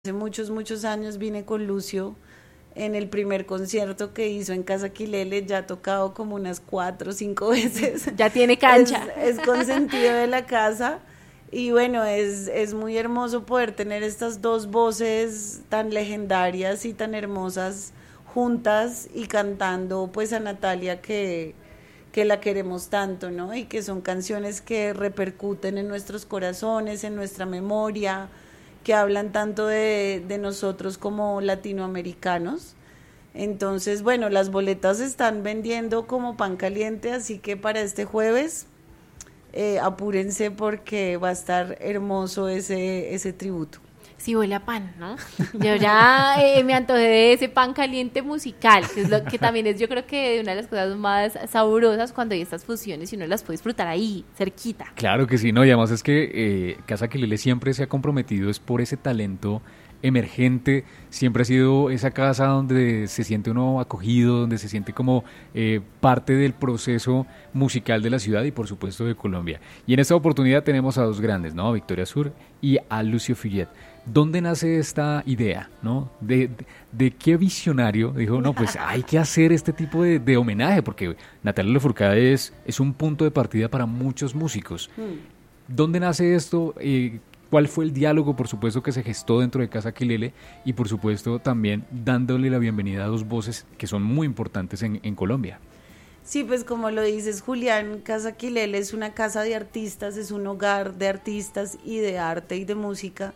Hace muchos, muchos años vine con Lucio en el primer concierto que hizo en Casa Quilele, ya ha tocado como unas 4 o 5 veces. Ya tiene Es, cancha. es consentido de la casa y bueno, es muy hermoso poder tener estas dos voces tan legendarias y tan hermosas juntas y cantando pues a Natalia que la queremos tanto, ¿no? Y que son canciones que repercuten en nuestros corazones, en nuestra memoria, que hablan tanto de nosotros como latinoamericanos. Entonces, bueno, las boletas se están vendiendo como pan caliente, así que para este jueves apúrense porque va a estar hermoso ese tributo. Sí, huele a pan, ¿no? Yo ya me antojé de ese pan caliente musical, que es lo que también es, yo creo que una de las cosas más sabrosas cuando hay estas fusiones y uno las puede disfrutar ahí, cerquita. Claro que sí, no, y además es que Casa Quelele siempre se ha comprometido es por ese talento emergente, siempre ha sido esa casa donde se siente uno acogido, donde se siente como parte del proceso musical de la ciudad y por supuesto de Colombia. Y en esta oportunidad tenemos a dos grandes, ¿no? A Victoria Sur y a Lucio Fillet. ¿Dónde nace esta idea, no? ¿De qué visionario dijo, no, pues hay que hacer este tipo de homenaje? Porque Natalia Lafourcade es un punto de partida para muchos músicos. ¿Dónde nace esto? ¿Cuál fue el diálogo, por supuesto, que se gestó dentro de Casa Quelele? Y, por supuesto, también dándole la bienvenida a dos voces que son muy importantes en Colombia. Sí, pues como lo dices, Julián, Casa Quilele es una casa de artistas, es un hogar de artistas y de arte y de música.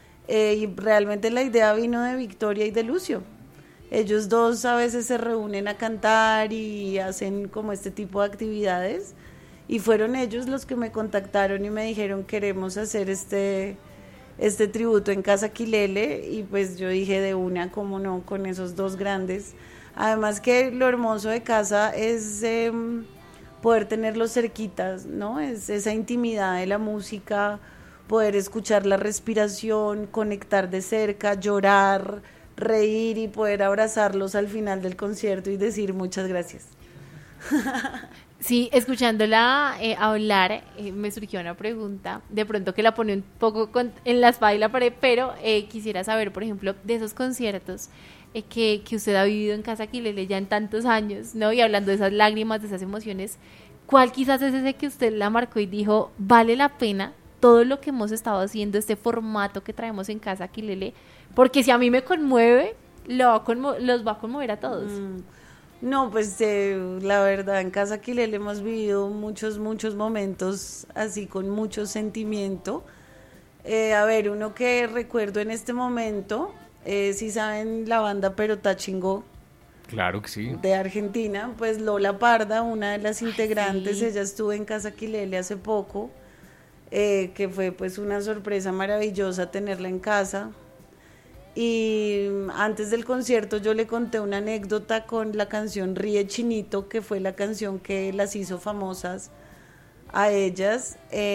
Y realmente la idea vino de Victoria y de Lucio. Ellos dos a veces se reúnen a cantar y hacen como este tipo de actividades y fueron ellos los que me contactaron y me dijeron queremos hacer este tributo en Casa Quilele y pues yo dije de una, cómo no, con esos dos grandes. Además que lo hermoso de casa es poder tenerlos cerquitas, ¿no? Es esa intimidad de la música, poder escuchar la respiración, conectar de cerca, llorar, reír y poder abrazarlos al final del concierto y decir muchas gracias. Sí, escuchándola hablar, me surgió una pregunta, de pronto que la pone un poco en la espada y la pared, pero quisiera saber, por ejemplo, de esos conciertos que usted ha vivido en Casa Quelele ya en tantos años, ¿no? Y hablando de esas lágrimas, de esas emociones, ¿cuál quizás es ese que usted la marcó y dijo, vale la pena todo lo que hemos estado haciendo, este formato que traemos en Casa Quelele? Porque si a mí me conmueve, los va a conmover a todos. No, pues la verdad, en Casa Quilele hemos vivido muchos, muchos momentos así con mucho sentimiento. A ver, uno que recuerdo en este momento, si saben la banda Perotá Chingó, Claro que sí. de Argentina, pues Lola Parda, una de las integrantes, sí. ella estuvo en Casa Quilele hace poco, que fue pues una sorpresa maravillosa tenerla en casa. Y antes del concierto yo le conté una anécdota con la canción Ríe Chinito, que fue la canción que las hizo famosas a ellas,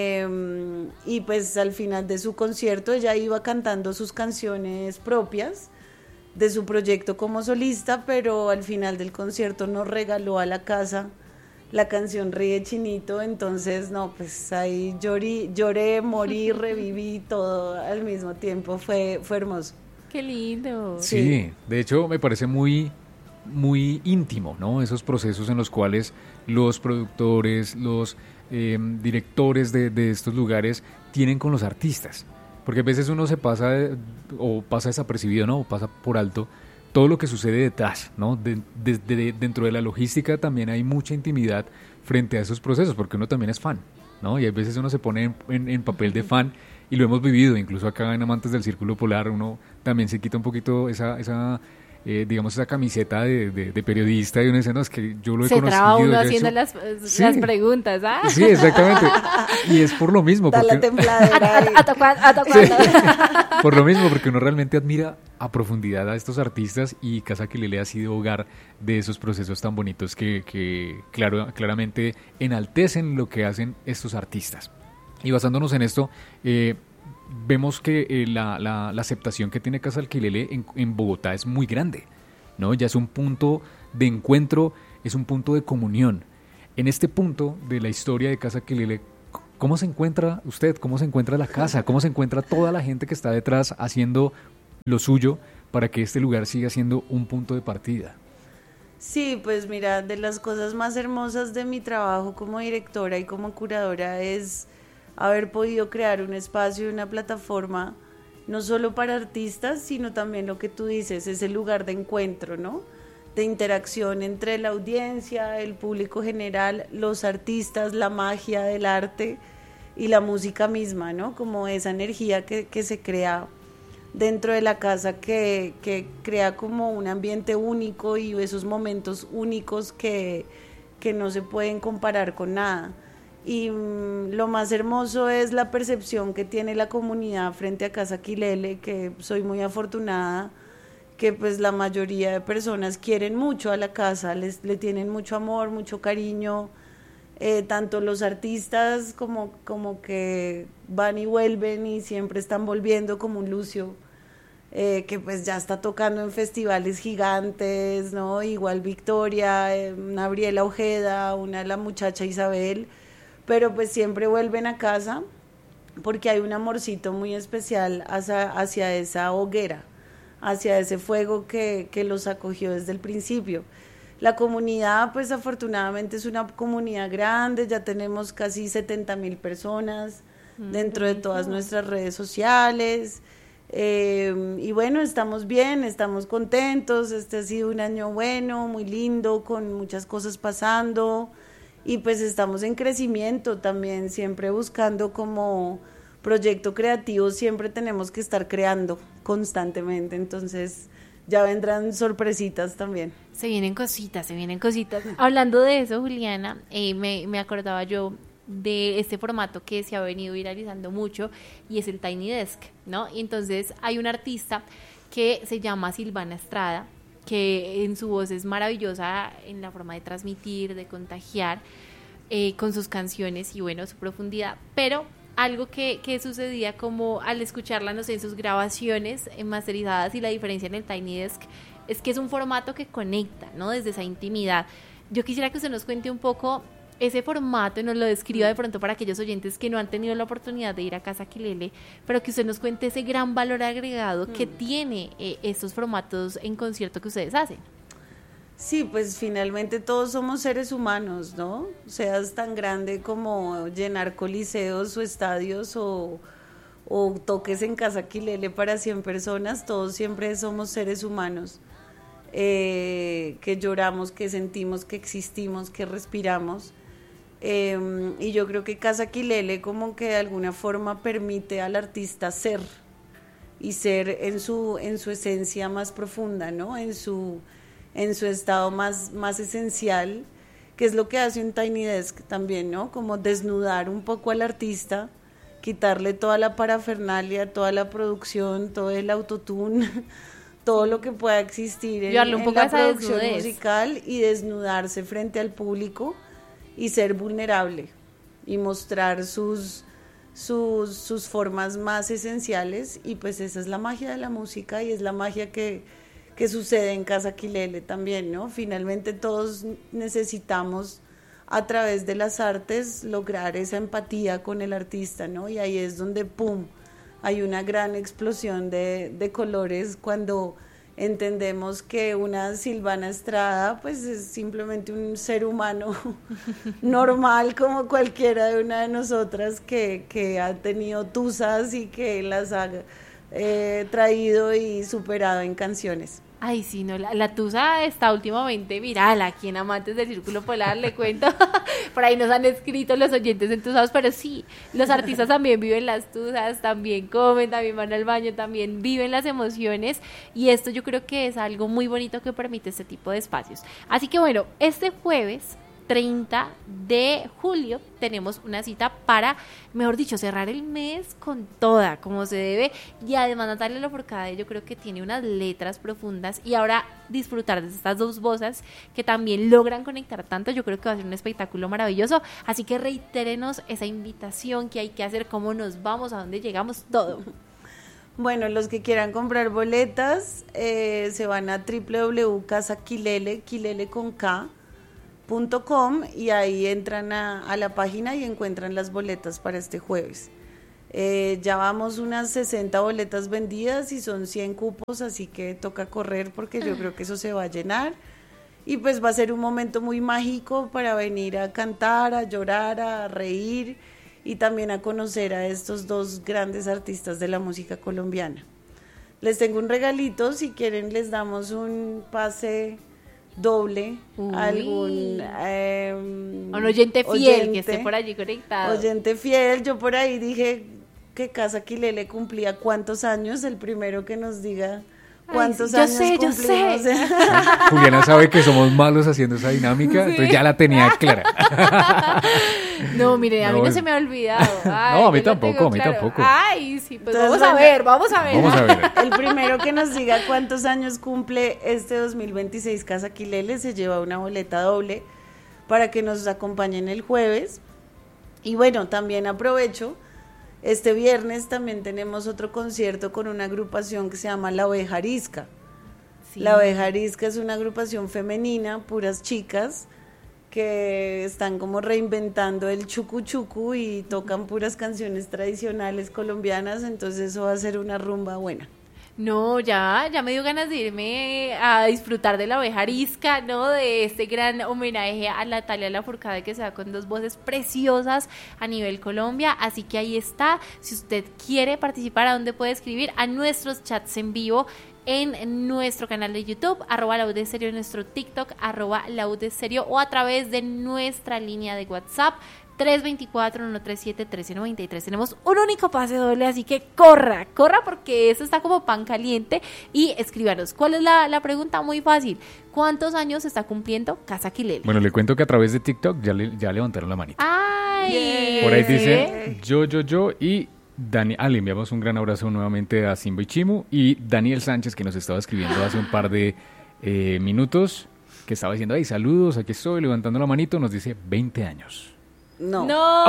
y pues al final de su concierto ella iba cantando sus canciones propias de su proyecto como solista, pero al final del concierto nos regaló a la casa la canción Ríe Chinito, entonces no, pues ahí lloré, morí, reviví todo al mismo tiempo, fue hermoso. Qué lindo. Sí, de hecho me parece muy, muy íntimo, ¿no? Esos procesos en los cuales los productores, los directores de estos lugares tienen con los artistas. Porque a veces uno se pasa o pasa desapercibido, ¿no? O pasa por alto todo lo que sucede detrás, ¿no? Dentro de la logística también hay mucha intimidad frente a esos procesos, porque uno también es fan, ¿no? Y a veces uno se pone en papel de fan y lo hemos vivido, incluso acá en Amantes del Círculo Polar, uno también se quita un poquito digamos, esa camiseta de periodista y uno dice, no, es que yo lo he Se conocido. traba uno yo he haciendo hecho... las Sí. preguntas, ¿ah? Sí, exactamente. Y es por lo mismo. Da la templadera ahí. ¿Hasta cuándo? Por lo mismo, porque uno realmente admira a profundidad a estos artistas y Casa Quelele ha sido hogar de esos procesos tan bonitos que claramente enaltecen lo que hacen estos artistas. Y basándonos en esto, vemos que la aceptación que tiene Casa Quelele en Bogotá es muy grande, ¿no? Ya es un punto de encuentro, es un punto de comunión. En este punto de la historia de Casa Quelele, ¿cómo se encuentra usted? ¿Cómo se encuentra la casa? ¿Cómo se encuentra toda la gente que está detrás haciendo lo suyo para que este lugar siga siendo un punto de partida? Sí, pues mira, de las cosas más hermosas de mi trabajo como directora y como curadora es haber podido crear un espacio y una plataforma no solo para artistas, sino también lo que tú dices, es el lugar de encuentro, ¿no? De interacción entre la audiencia, el público general, los artistas, la magia del arte y la música misma, ¿no? Como esa energía que se crea dentro de la casa que crea como un ambiente único y esos momentos únicos que no se pueden comparar con nada. Y lo más hermoso es la percepción que tiene la comunidad frente a Casa Quilele, que soy muy afortunada, que pues la mayoría de personas quieren mucho a la casa, le tienen mucho amor, mucho cariño, tanto los artistas como que van y vuelven y siempre están volviendo, como un Lucio, que pues ya está tocando en festivales gigantes, ¿no? Igual Victoria, Gabriela Ojeda, la muchacha Isabel, pero pues siempre vuelven a casa porque hay un amorcito muy especial hacia esa hoguera, hacia ese fuego que los acogió desde el principio. La comunidad, pues afortunadamente es una comunidad grande, ya tenemos casi 70,000 personas dentro de todas nuestras redes sociales. Y bueno, estamos bien, estamos contentos, este ha sido un año bueno, muy lindo, con muchas cosas pasando, y pues estamos en crecimiento también, siempre buscando como proyecto creativo, siempre tenemos que estar creando constantemente, entonces ya vendrán sorpresitas también. Se vienen cositas, se vienen cositas. Hablando de eso, Juliana, me acordaba yo de este formato que se ha venido viralizando mucho y es el Tiny Desk, ¿no? Y entonces hay una artista que se llama Silvana Estrada, que en su voz es maravillosa en la forma de transmitir, de contagiar con sus canciones y bueno, su profundidad, pero algo que sucedía como al escucharla, no sé, en sus grabaciones masterizadas, y la diferencia en el Tiny Desk es que es un formato que conecta, ¿no? Desde esa intimidad. Yo quisiera que usted nos cuente un poco ese formato y nos lo describa de pronto para aquellos oyentes que no han tenido la oportunidad de ir a Casa Quilele, pero que usted nos cuente ese gran valor agregado que tiene estos formatos en concierto que ustedes hacen. Sí, pues finalmente todos somos seres humanos, ¿no? Seas tan grande como llenar coliseos o estadios o toques en Casa Quilele para 100 personas, todos siempre somos seres humanos, que lloramos, que sentimos, que existimos, que respiramos. Y yo creo que Casa Quilele como que de alguna forma permite al artista ser, y ser en su esencia más profunda, ¿no? En su estado más esencial, que es lo que hace un Tiny Desk también, ¿no? Como desnudar un poco al artista, quitarle toda la parafernalia, toda la producción, todo el autotune, todo lo que pueda existir en la producción musical, y desnudarse frente al público y ser vulnerable y mostrar sus formas más esenciales. Y pues esa es la magia de la música y es la magia que sucede en Casa Quilele también, ¿no? Finalmente todos necesitamos a través de las artes lograr esa empatía con el artista, ¿no? Y ahí es donde ¡pum!, hay una gran explosión de colores cuando entendemos que una Silvana Estrada pues es simplemente un ser humano normal como cualquiera de una de nosotras que ha tenido tusas y que las ha traído y superado en canciones. Ay, sí, no, la tusa está últimamente viral aquí en Amantes del Círculo Polar, le cuento. Por ahí nos han escrito los oyentes entusados, pero sí, los artistas también viven las tusas, también comen, también van al baño, también viven las emociones, y esto yo creo que es algo muy bonito que permite este tipo de espacios. Así que bueno, este jueves 30 de julio tenemos una cita para, mejor dicho, cerrar el mes con toda, como se debe, y además Natalia Lafourcade yo creo que tiene unas letras profundas, y ahora disfrutar de estas dos voces que también logran conectar tanto, yo creo que va a ser un espectáculo maravilloso. Así que reitérenos esa invitación, que hay que hacer, cómo nos vamos, a dónde llegamos, todo. Bueno, los que quieran comprar boletas se van a www.casaquilele, Quilele con K, .com, y ahí entran a la página y encuentran las boletas para este jueves. Ya vamos unas 60 boletas vendidas y son 100 cupos, así que toca correr porque yo creo que eso se va a llenar. Y pues va a ser un momento muy mágico para venir a cantar, a llorar, a reír y también a conocer a estos dos grandes artistas de la música colombiana. Les tengo un regalito, si quieren les damos un pase doble a algún un oyente fiel que esté por allí conectado. Oyente fiel, yo por ahí dije que Casa Quilele cumplía cuántos años, el primero que nos diga cuántos años cumplimos. Yo sé. Juliana sabe que somos malos haciendo esa dinámica, entonces ya la tenía clara. No, mire, a mí no se me ha olvidado. Ay, no, a mí tampoco. Ay, sí, pues entonces, vamos a ver. El primero que nos diga cuántos años cumple este 2026 Casa Quilele se lleva una boleta doble para que nos acompañen el jueves. Y bueno, también aprovecho, este viernes también tenemos otro concierto con una agrupación que se llama La Oveja Arisca. Sí. La Oveja Arisca es una agrupación femenina, puras chicas, que están como reinventando el chucu chucu y tocan puras canciones tradicionales colombianas, entonces eso va a ser una rumba buena. No, ya me dio ganas de irme a disfrutar de La Oveja Arisca, ¿no? De este gran homenaje a Natalia Lafourcade que se da con dos voces preciosas a nivel Colombia, así que ahí está. Si usted quiere participar, ¿a dónde puede escribir? A nuestros chats en vivo en nuestro canal de YouTube, @laudeserio, en nuestro TikTok, @laudeserio, o a través de nuestra línea de WhatsApp 324-137-1393. Tenemos un único pase doble, así que corra porque eso está como pan caliente. Y escríbanos, ¿cuál es la pregunta? Muy fácil. ¿Cuántos años está cumpliendo Casa Quilele? Bueno, le cuento que a través de TikTok ya levantaron la manita. ¡Ay! Por ahí dice yo y Dani. Le enviamos un gran abrazo nuevamente a Simbo y Chimu, y Daniel Sánchez, que nos estaba escribiendo hace un par de minutos, que estaba diciendo, saludos, aquí estoy, levantando la manito, nos dice 20 años. No,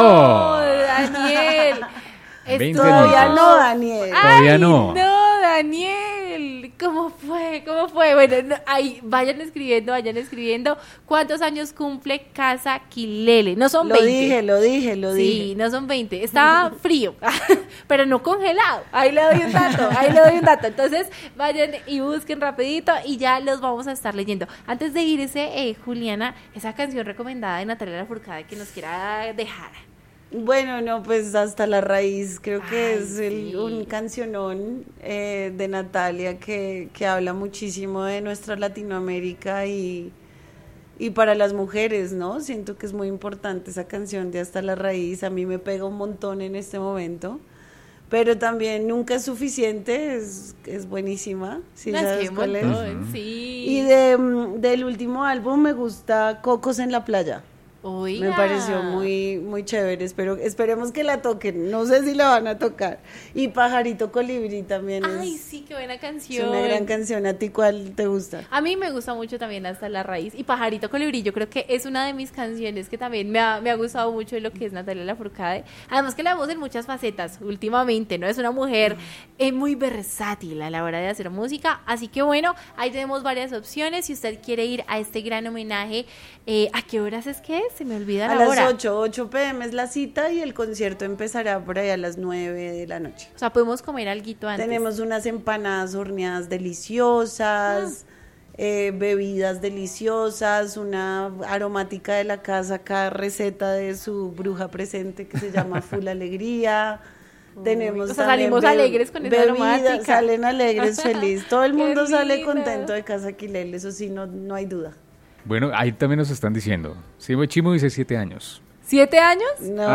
Daniel. Todavía no, Daniel. Todavía no. No, Daniel. ¿Cómo fue? Bueno, ahí vayan escribiendo. ¿Cuántos años cumple Casa Quilele? No son 20. Lo dije. Sí, no son 20. Está frío, pero no congelado. Ahí le doy un dato. Entonces, vayan y busquen rapidito y ya los vamos a estar leyendo. Antes de irse, Juliana, esa canción recomendada de Natalia Lafourcade que nos quiera dejar. Bueno, no, pues Hasta la Raíz, creo que es un cancionón de Natalia que habla muchísimo de nuestra Latinoamérica y para las mujeres, ¿no? Siento que es muy importante esa canción de Hasta la Raíz, a mí me pega un montón en este momento, pero también Nunca es suficiente, es buenísima, ¿sí sabes cuál es? Sí. Y del último álbum me gusta Cocos en la Playa. Oiga. Me pareció muy, muy chévere, esperemos que la toquen, no sé si la van a tocar. Y Pajarito Colibrí también sí, qué buena canción. Es una gran canción. ¿A ti cuál te gusta? A mí me gusta mucho también Hasta la Raíz, y Pajarito Colibrí yo creo que es una de mis canciones que también me ha gustado mucho de lo que es Natalia Lafourcade. Además que la vemos en muchas facetas últimamente, ¿no? Es una mujer muy versátil a la hora de hacer música, así que bueno, ahí tenemos varias opciones. Si usted quiere ir a este gran homenaje, ¿a qué horas es que es? Se me olvida la hora. A las 8 p.m. es la cita y el concierto empezará por ahí a las 9 de la noche. O sea, podemos comer alguito antes. Tenemos unas empanadas horneadas deliciosas, bebidas deliciosas, una aromática de la casa, cada receta de su bruja presente que se llama Full Alegría. Tenemos, o sea, salimos alegres con esa aromática. Salen alegres, feliz. Todo el mundo sale lindo. Contento de Casa Quilele, eso sí, no hay duda. Bueno, ahí también nos están diciendo. Simbo Chimo dice 7 años. ¿7 años?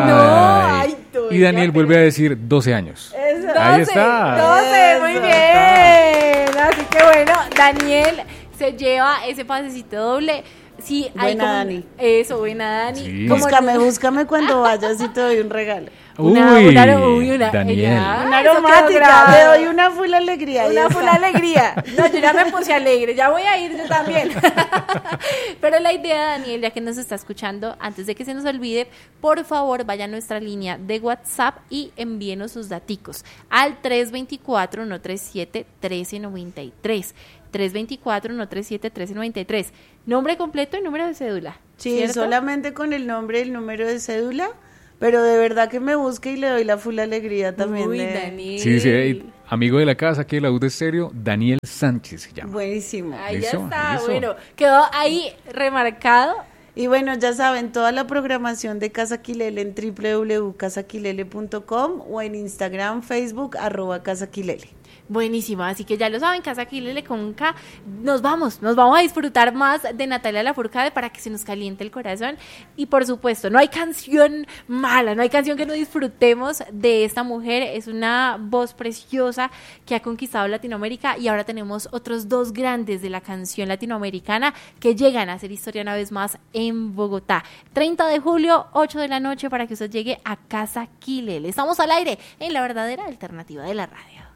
No. Y Daniel vuelve a decir 12 años. 12, ahí está. 12, muy bien. Así que bueno, Daniel se lleva ese pasecito doble. Sí, buena Dani. Eso, buena Dani. Sí. Búscame cuando vayas y te doy un regalo. Daniel. Una aromática, te doy una full alegría. Una full alegría. No, yo ya me puse alegre, ya voy a ir yo también. Pero la idea, Daniel, ya que nos está escuchando, antes de que se nos olvide, por favor, vaya a nuestra línea de WhatsApp y envíenos sus daticos al 324-137-1393. 324-137-1393. Nombre completo y número de cédula. Sí, ¿cierto? Solamente con el nombre y el número de cédula Pero de verdad que me busque y le doy la full alegría también. Uy, Daniel. Sí, dice, amigo de la casa, aquí de la U de Estéreo, Daniel Sánchez se llama. Buenísimo. Ahí ya Eso, está, eso. bueno, quedó ahí remarcado. Y bueno, ya saben, toda la programación de Casa Quilele en www.casaquilele.com o en Instagram, Facebook, @casaquilele. Buenísimo, así que ya lo saben, Casa Quilele con K. Nos vamos a disfrutar más de Natalia Lafourcade para que se nos caliente el corazón. Y por supuesto, no hay canción mala, no hay canción que no disfrutemos de esta mujer. Es una voz preciosa que ha conquistado Latinoamérica y ahora tenemos otros dos grandes de la canción latinoamericana que llegan a hacer historia una vez más en Bogotá. 30 de julio, 8 de la noche, para que usted llegue a Casa Quilele. Estamos al aire en la verdadera alternativa de la radio.